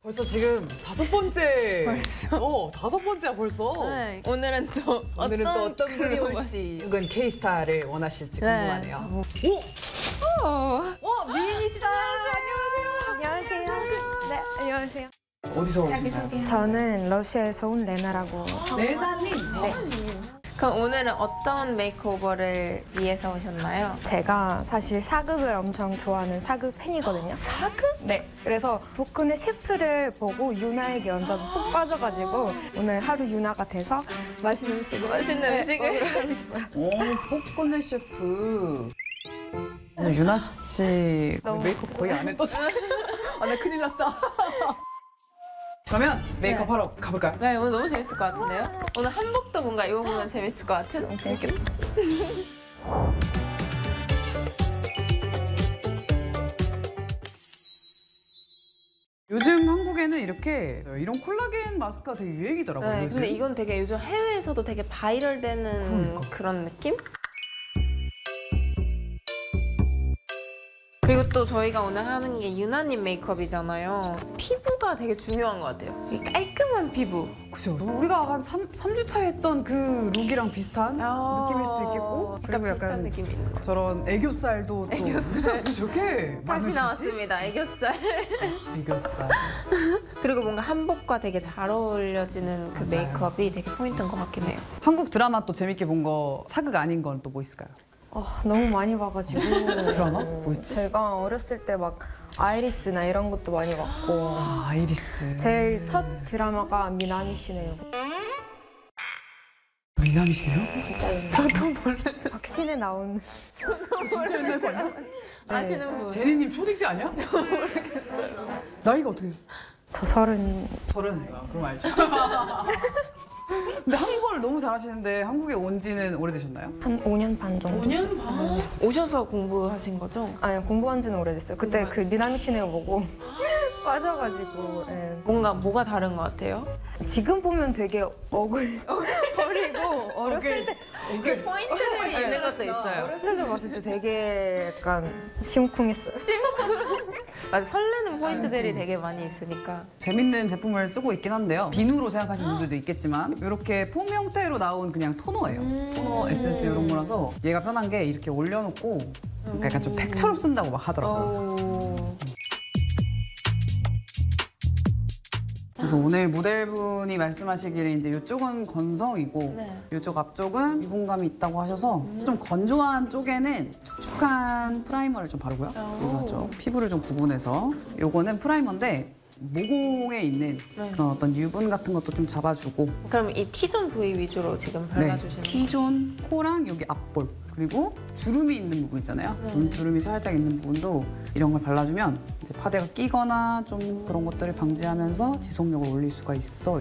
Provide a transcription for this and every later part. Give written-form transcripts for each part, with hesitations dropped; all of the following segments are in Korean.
벌써 지금 5번째. 벌써? 5번째야 벌써. 네. 오늘은 또 어떤 분이 그룹을- 올지, 혹은 K-스타를 원하실지 네. 궁금하네요. 미인이시다. 안녕하세요. 네, 안녕하세요. 어디서 오셨나요? 저는 러시아에서 온 레나라고. 레나님. 네. 그럼 오늘은 어떤 메이크오버를 위해서 오셨나요? 제가 사실 사극을 엄청 좋아하는 사극 팬이거든요. 사극? 네. 그래서 북근의 셰프를 보고 유나에게 완전 푹 빠져가지고 오늘 하루 유나가 돼서 맛있는 음식을 맛있는 음식을? 먹으러 가고 싶어요. 복근의 셰프. 오늘 유나 씨 메이크업 거의 안 했던. 나 큰일 났다. 그러면 메이크업 네. 하러 가볼까요? 네, 오늘 너무 재밌을 것 같은데요? 오늘 한복도 뭔가 입어보면 재밌을 것 같은? 재밌겠다. 요즘 한국에는 이렇게 이런 콜라겐 마스크가 되게 유행이더라고요. 네, 요즘. 근데 이건 되게 요즘 해외에서도 되게 바이럴되는 그러니까. 그런 느낌? 그리고 또 저희가 오늘 하는 게 유나님 메이크업이잖아요. 피부가 되게 중요한 것 같아요. 이 깔끔한 피부. 그죠. 우리가 한 3주차 했던 그 룩이랑 비슷한 느낌일 수도 있겠고. 약간 그리고 비슷한 약간 느낌이 있는 거. 저런 애교살도 또 애교살. 어떻게 저렇게 다시 많으시지? 나왔습니다, 애교살. 애교살. 그리고 뭔가 한복과 되게 잘 어울려지는 그 맞아요. 메이크업이 되게 포인트인 것 같긴 해요. 한국 드라마 또 재밌게 본 거 사극 아닌 건 또 뭐 있을까요? 너무 많이 봐가지고. 드라마? 뭐였지? 제가 어렸을 때 막 아이리스나 이런 것도 많이 봤고. 아이리스. 제일 첫 드라마가 미나미시네요. 미남이시네요? 저도 모르는. 박신혜 나온. 진짜 옛날 거 아니야? 아시는 분. 제니님 초딩 때 아니야? 모르겠어요. 나이가 어떻게 됐어? 저 30. 30. 그럼 알죠. 근데 한국어를 너무 잘하시는데 한국에 온 지는 오래되셨나요? 한 5년 반 정도. 5년 반? 오셔서 공부하신 거죠? 아니 공부한 지는 오래됐어요. 그때 그 미나미 씨네가 보고 빠져가지고. 예. 뭔가 뭐가 다른 것 같아요? 지금 보면 되게 어리고 어렸을 때 그 포인트들이 있는 것도 있어요. 어렸을 때 봤을 때 되게 약간 심쿵했어요. 맞아, 설레는 포인트들이 되게 많이 있으니까. 재밌는 제품을 쓰고 있긴 한데요. 비누로 생각하시는 분들도 있겠지만 이렇게 폼 형태로 나온 그냥 토너예요. 토너 에센스 이런 거라서 얘가 편한 게 이렇게 올려놓고 그러니까 약간 좀 팩처럼 쓴다고 막 하더라고요. 그래서 오늘 모델분이 말씀하시기를 이제 이쪽은 건성이고 네. 이쪽 앞쪽은 유분감이 있다고 하셔서 좀 건조한 쪽에는 촉촉한 프라이머를 좀 바르고요. 이거죠. 피부를 좀 구분해서 요거는 프라이머인데 모공에 있는 그런 어떤 유분 같은 것도 좀 잡아주고 그럼 이 T존 부위 위주로 지금 발라주시는 거예요? T존, 코랑 여기 앞볼 그리고 주름이 있는 부분 있잖아요. 눈주름이 살짝 있는 부분도 이런 걸 발라주면 이제 파데가 끼거나 좀 그런 것들을 방지하면서 지속력을 올릴 수가 있어요.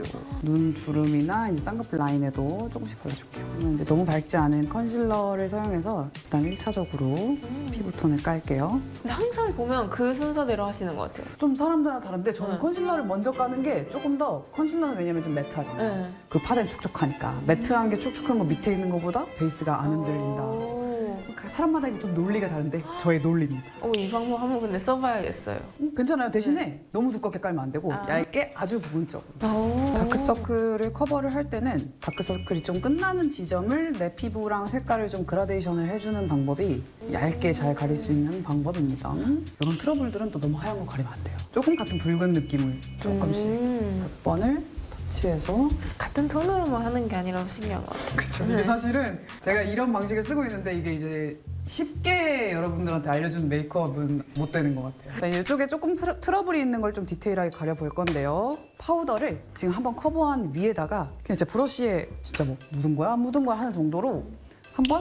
눈주름이나 이제 쌍꺼풀 라인에도 조금씩 발라줄게요. 그러면 이제 너무 밝지 않은 컨실러를 사용해서 일단 1차적으로 피부톤을 깔게요. 근데 항상 보면 그 순서대로 하시는 것 같아요. 좀 사람들랑 다른데 저는 컨실러를 먼저 까는 게 조금 더 컨실러는 왜냐면 좀 매트하잖아요. 네. 그 파데는 촉촉하니까 매트한 게 촉촉한 거 밑에 있는 것보다 베이스가 안 흔들린다. 사람마다 이제 좀 논리가 다른데 저의 논리입니다. 이 방법 한번 근데 써봐야겠어요. 괜찮아요. 대신에 너무 두껍게 깔면 안 되고 얇게 아주 부분적으로. 오. 다크서클을 커버를 할 때는 다크서클이 좀 끝나는 지점을 내 피부랑 색깔을 좀 그라데이션을 해주는 방법이 얇게 잘 가릴 수 있는 방법입니다. 이런 트러블들은 또 너무 하얀 거 가리면 안 돼요. 조금 같은 붉은 느낌을 조금씩 몇 번을 터치해서 같은 톤으로만 하는 게 아니라서 신기한 것 같아요. 그쵸. 근데 사실은 제가 이런 방식을 쓰고 있는데 이게 이제 쉽게 여러분들한테 알려준 메이크업은 못 되는 것 같아요. 자, 이쪽에 조금 트러블이 있는 걸 좀 디테일하게 가려볼 건데요. 파우더를 지금 한번 커버한 위에다가 그냥 제 브러쉬에 진짜 뭐 묻은 거야? 묻은 거야? 하는 정도로 한번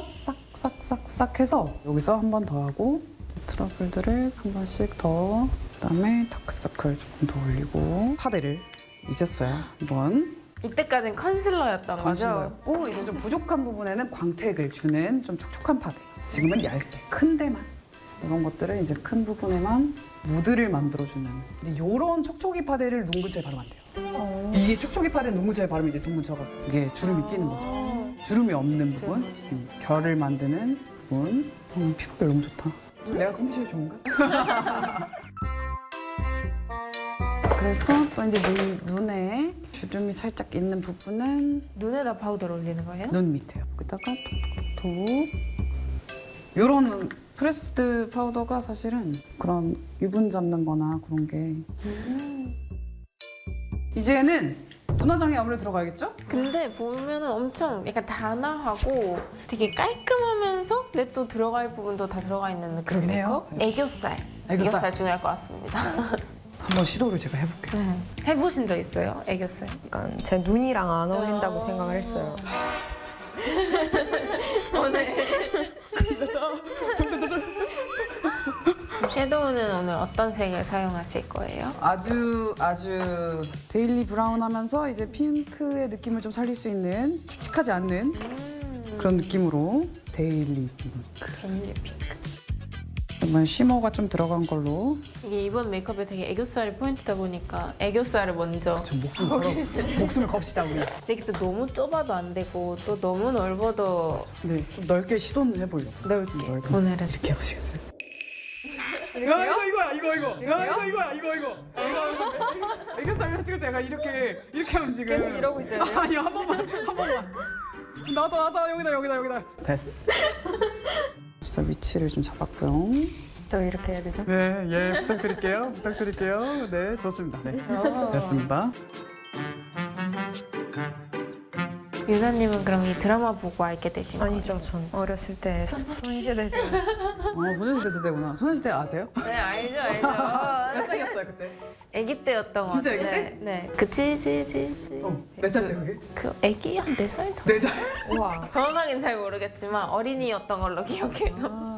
싹싹싹싹 해서 여기서 한 번 더 하고 트러블들을 한 번씩 더 그다음에 다크서클 조금 더 올리고 파데를 잊었어요. 한번 이때까지는 컨실러였던 거죠? 컨실러였고 이제 좀 부족한 부분에는 광택을 주는 좀 촉촉한 파데. 지금은 얇게 큰 데만 이런 것들을 이제 큰 부분에만 무드를 만들어주는 이제 이런 촉촉이 파데를 눈 근처에 바르면 안 돼요. 이게 촉촉이 파데 눈 근처에 바르면 이제 눈 근처가 이게 주름이 끼는 거죠. 주름이 없는 부분, 결을 만드는 부분. 피부결 너무 좋다. 내가 컨디션이 좋은가? 그래서 또 이제 눈에 주름이 살짝 있는 부분은 눈에다 파우더를 올리는 거예요? 눈 밑에요. 여기다가 톡톡톡톡. 요런 프레스드 파우더가 사실은 그런 유분 잡는 거나 그런 게 이제는 분화장이 아무래도 들어가야겠죠? 근데 보면은 엄청 약간 단아하고 되게 깔끔하면서 근데 또 들어갈 부분도 다 들어가 있는 그러긴 해요. 느낌이고 애교살. 애교살 중요할 것 같습니다. 한번 시도를 제가 해볼게요. 해보신 적 있어요? 애교살? 약간 제 눈이랑 안 어울린다고 생각을 했어요. 오늘 섀도우는 오늘 어떤 색을 사용하실 거예요? 아주 데일리 브라운하면서 이제 핑크의 느낌을 좀 살릴 수 있는 칙칙하지 않는 그런 느낌으로 데일리 핑크. 데일리 핑크. 정말 쉬머가 좀 들어간 걸로. 이게 이번 메이크업에 되게 애교살이 포인트다 보니까 애교살을 먼저. 저 목숨을 겁시다 우리. 근데 이게 또 너무 좁아도 안 되고 또 너무 넓어도 네, 좀 넓게 시도는 해보려고. 넓게. 넓게. 오늘은 이렇게 해보시겠어요? 이렇게요? 이거. 애교살 찍을 때 약간 이렇게 하면 지금. 계속 이러고 있어야 돼요? 아니 한 번만. 나다 여기다. 됐어. 살 위치를 좀 잡았고요. 또 이렇게 해야 되죠? 네, 부탁드릴게요. 네, 좋습니다. 네, 됐습니다. 유나님은 그럼 이 드라마 보고 알게 되신 거예요? 아니죠, 전 어렸을 때 소녀시대 때 소녀시대 세대구나. 소녀시대 아세요? 네, 알죠. 몇 살이었어요 그때? 아기 때였던 것 진짜 같아요. 아기 때? 네. 그 찌찌찌. 몇 살 때 그게? 그 아기 한 4살? 4살? 우와. 정확하긴 잘 모르겠지만 어린이였던 걸로 기억해요.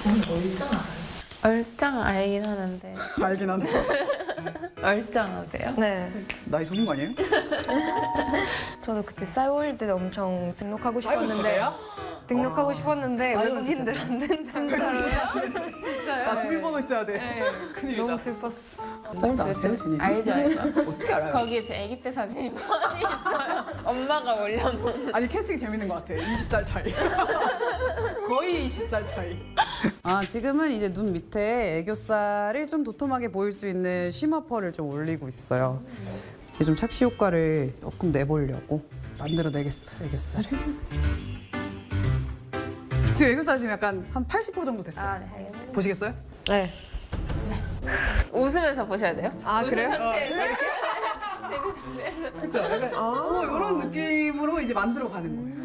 얼짱 알긴 하는데 알긴 한데. 얼짱 아세요? 네. 나이 적은 거 아니에요? 저도 그때 싸이월드 엄청 등록하고 싶었는데 등록하고 싶었는데 싸이월드 외국인들한테는 진짜로요? 나 주민번호 있어야 돼. 너무 슬펐어. 쌀도 아세요, 제니? 알죠. 어떻게 알아요? 거기에 제 아기 때 사진이 많이 있어요. 엄마가 올려놓은. 아니 캐스팅 재밌는 것 같아. 20살 차이. 거의 20살 차이. 지금은 이제 눈 밑에 애교살을 좀 도톰하게 보일 수 있는 쉬머 펄을 좀 올리고 있어요. 이게 좀 착시 효과를 조금 내보려고 만들어내겠어요, 애교살을. 지금 애교살 지금 약간 한 80% 정도 됐어요. 아, 네, 알겠습니다. 보시겠어요? 네. 웃으면서 보셔야 돼요. 아, 그래요? 상태에서 이렇게. 그렇죠. 이런 느낌으로 이제 만들어가는 거예요.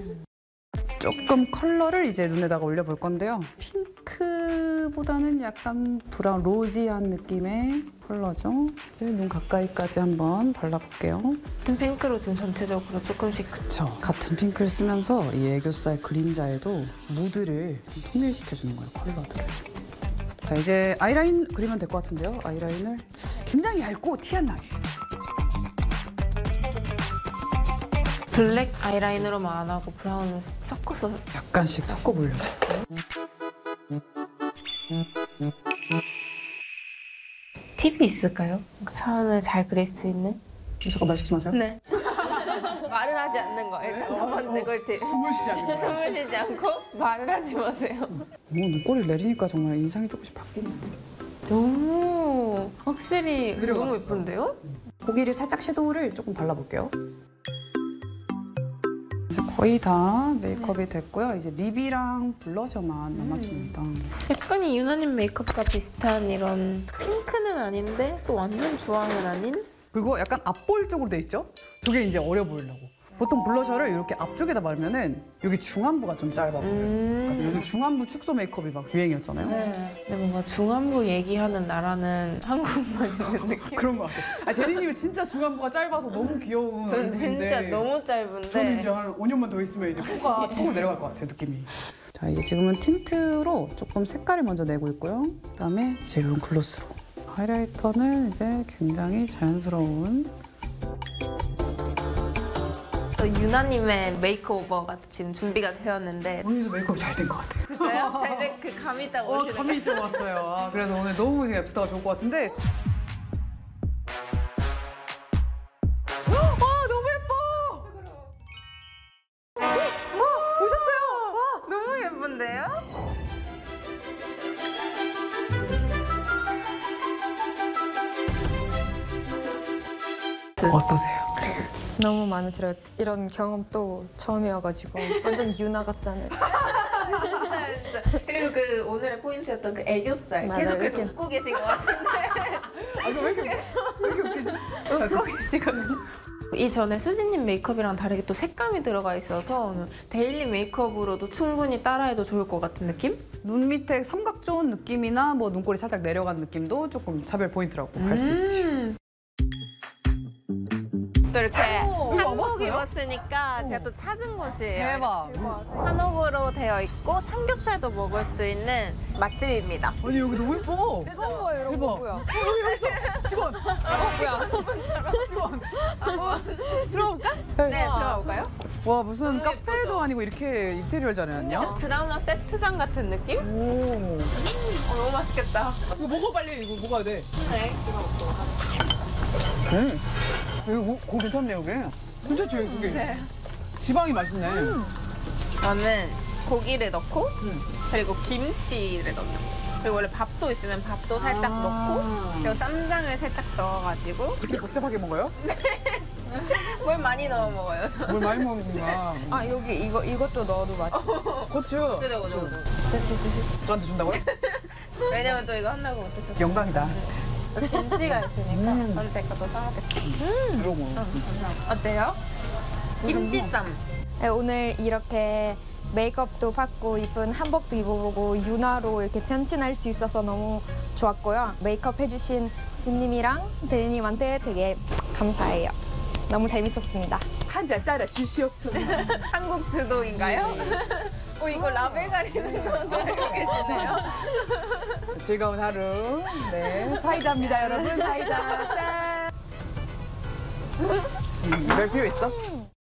조금 컬러를 이제 눈에다가 올려볼 건데요. 핑크보다는 약간 브라운 로지한 느낌의 컬러죠. 눈 가까이까지 한번 발라볼게요. 같은 핑크로 지금 전체적으로 조금씩. 그쵸. 같은 핑크를 쓰면서 이 애교살 그림자에도 무드를 좀 통일시켜주는 거예요, 컬러들을. 자, 이제 아이라인 그리면 될 것 같은데요. 아이라인을 굉장히 얇고 티 안 나게. 블랙 아이라인으로만 안 하고 브라운을 섞어서. 약간씩 섞어보려고. 팁이 있을까요? 사연을 잘 그릴 수 있는? 잠깐 말 시키지 마세요. 네. 말을 하지 않는 거. 일단 첫 번째 꿀팁. 숨을 쉬지 않는 거예요. 숨을 쉬지 않고 말을 하지 마세요. 눈꼬리를 내리니까 정말 인상이 조금씩 바뀌네. 오, 확실히 내려갔어. 너무 예쁜데요? 고기를 살짝 섀도우를 조금 발라볼게요. 이제 거의 다 메이크업이 됐고요. 이제 립이랑 블러셔만 남았습니다. 약간 이 유나님 메이크업과 비슷한 이런 핑크는 아닌데 또 완전 주황은 아닌? 그리고 약간 앞볼 쪽으로 돼 있죠? 저게 이제 어려 보이려고. 보통 블러셔를 이렇게 앞쪽에다 바르면은 여기 중안부가 좀 짧아 보여요. 그러니까 요즘 중안부 축소 메이크업이 막 유행이었잖아요. 근데 뭔가 중안부 얘기하는 나라는 한국만 있는 느낌? 그런 것 같아요. 제니님은 진짜 중안부가 짧아서 너무 귀여운 전 얼굴인데 진짜 너무 짧은데 저는 이제 한 5년만 더 있으면 이제 코가 턱으로 내려갈 것 같아요, 느낌이. 자, 이제 지금은 틴트로 조금 색깔을 먼저 내고 있고요. 그다음에 제로운 글로스로. 하이라이터는 이제 굉장히 자연스러운 유나님의 메이크오버가 지금 준비가 되었는데 오늘도 메이크업이 잘 된 것 같아요. 진짜요? 잘된 그 감이 딱 오시는 감이 좀 왔어요. 그래서 오늘 너무 예쁘다가 좋을 것 같은데 너무 예뻐! 오셨어요! 너무 예쁜데요? 어떠세요? 너무 마음에 들어요. 이런 경험도 처음이어가지고 완전 유나 같잖아요. 진짜. 그리고 그 오늘의 포인트였던 그 애교살 맞아요, 계속해서 이렇게. 웃고 계신 것 같은데 아, 이거 왜 이렇게 웃기지? 웃고 계시거든요. 이전에 수지님 메이크업이랑 다르게 또 색감이 들어가 있어서 오늘 데일리 메이크업으로도 충분히 따라해도 좋을 것 같은 느낌? 눈 밑에 삼각존 느낌이나 뭐 눈꼬리 살짝 내려간 느낌도 조금 차별 포인트라고 할 수 있지. 또 이렇게 한복 와봤어요? 입었으니까 제가 또 찾은 곳이에요. 대박. 한옥으로 되어 있고 삼겹살도 먹을 수 있는 맛집입니다. 아니 여기 너무 예뻐. 처음 봐요 이런 대박. 거 뭐야? 여기 있어. 직원. 직원. 들어볼까? 네, 들어볼까요? 와 무슨 너무 카페도 예쁘죠? 아니고 이렇게 인테리어를 잘해놨냐? 드라마 세트장 같은 느낌? 오. 너무 맛있겠다. 이거 먹어 빨리. 이거 먹어야 돼. 네, 이거 고 괜찮네 여기. 괜찮지 그게. 지방이 맛있네. 저는 고기를 넣고 그리고 김치를 넣어요. 그리고 원래 밥도 있으면 밥도 살짝 넣고 그리고 쌈장을 살짝 넣어가지고 이렇게 복잡하게 먹어요? 뭘 많이 넣어 먹어요. 뭘 많이 먹는구나. 아 여기 이것도 넣어도 맛있어. 고추. 그죠. 저한테 준다고요? 왜냐면 또 이거 한다고 못했어. 영광이다. 김치가 있으니까 저는 제 것도 싸먹겠습니다. 이러고. 어때요? 김치쌈. 네, 오늘 이렇게 메이크업도 받고 이쁜 한복도 입어보고 유나로 이렇게 변신할 수 있어서 너무 좋았고요. 메이크업 해주신 신님이랑 제니님한테 되게 감사해요. 너무 재밌었습니다. 한 잔 따라 주시옵소서. 한국 주도인가요? 이거 라벨 가리는 것도 알고 계시네요. 즐거운 하루. 네, 사이다입니다, 여러분. 사이다. 짠. 별 필요 있어?